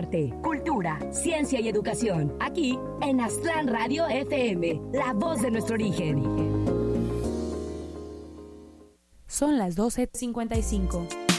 arte, cultura, ciencia y educación. Aquí en Aztlán Radio FM, la voz de nuestro origen. Son las 12:55.